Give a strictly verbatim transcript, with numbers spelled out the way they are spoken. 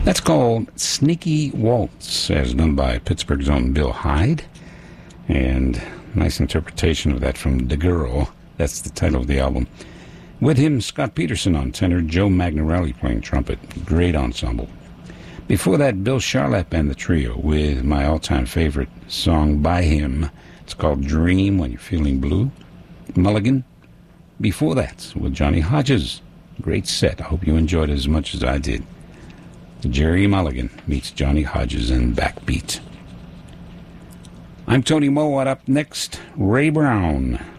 That's called Sneaky Waltz, as done by Pittsburgh's own Bill Hyde. And nice interpretation of that from The Girl. That's the title of the album. With him, Scott Peterson on tenor, Joe Magnarelli playing trumpet. Great ensemble. Before that, Bill Charlap and the Trio with my all-time favorite song by him. It's called Dream When You're Feeling Blue. Mulligan. Before that, with Johnny Hodges. Great set. I hope you enjoyed it as much as I did. Jerry Mulligan meets Johnny Hodges in Backbeat. I'm Tony Mowat. Up next, Ray Brown.